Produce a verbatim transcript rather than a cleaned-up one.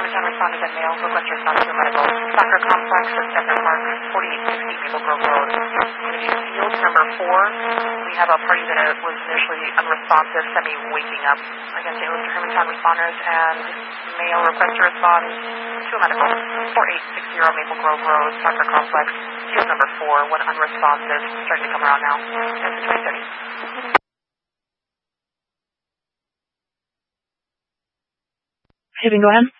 Hermantown responded at Mail, request response to medical. Soccer Complex, Center Park, forty-eight sixty Maple Grove Road. Community Field number four, we have a party that was initially unresponsive, semi-waking up. Again, Saint Louis to Hermantown responders and Mail, request to respond to a medical. forty-eight sixty Maple Grove Road, Soccer Complex, field number four, one unresponsive, starting to come around now. And it's twenty thirty. Shipping, go ahead.